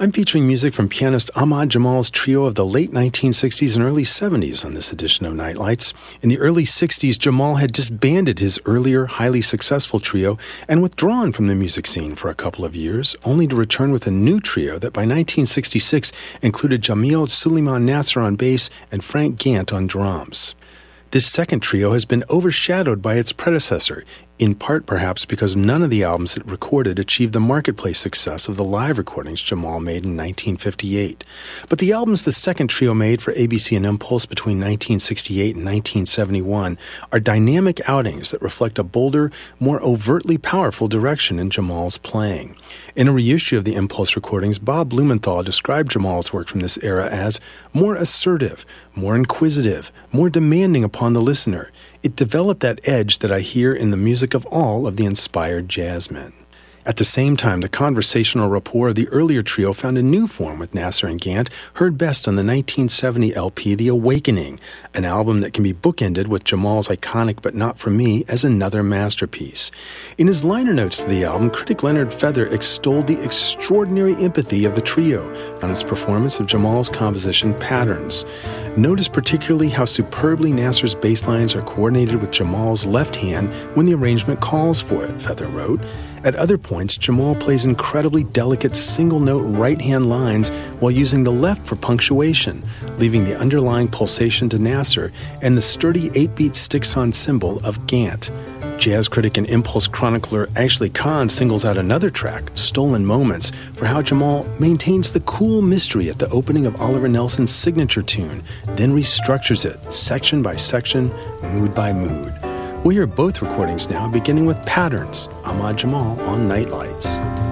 I'm featuring music from pianist Ahmad Jamal's trio of the late 1960s and early 70s on this edition of Nightlights. In the early 60s, Jamal had disbanded his earlier, highly successful trio and withdrawn from the music scene for a couple of years, only to return with a new trio that by 1966 included Jamil Suleiman Nasser on bass and Frank Gant on drums. This second trio has been overshadowed by its predecessor, in part perhaps because none of the albums it recorded achieved the marketplace success of the live recordings Jamal made in 1958. But the albums the second trio made for ABC and Impulse between 1968 and 1971 are dynamic outings that reflect a bolder, more overtly powerful direction in Jamal's playing. In a reissue of the Impulse recordings, Bob Blumenthal described Jamal's work from this era as more assertive, more inquisitive, more demanding upon the listener. It developed that edge that I hear in the music of all of the inspired jazzmen. At the same time, the conversational rapport of the earlier trio found a new form with Nasser and Gant, heard best on the 1970 LP The Awakening, an album that can be bookended with Jamal's iconic But Not For Me as another masterpiece. In his liner notes to the album, critic Leonard Feather extolled the extraordinary empathy of the trio on its performance of Jamal's composition Patterns. Notice particularly how superbly Nasser's bass lines are coordinated with Jamal's left hand when the arrangement calls for it, Feather wrote. At other points, Jamal plays incredibly delicate single-note right-hand lines while using the left for punctuation, leaving the underlying pulsation to Nasser and the sturdy 8-beat sticks-on cymbal of Gant. Jazz critic and Impulse chronicler Ashley Kahn singles out another track, Stolen Moments, for how Jamal maintains the cool mystery at the opening of Oliver Nelson's signature tune, then restructures it, section by section, mood by mood. We'll hear both recordings now, beginning with Patterns, Ahmad Jamal on Nightlights.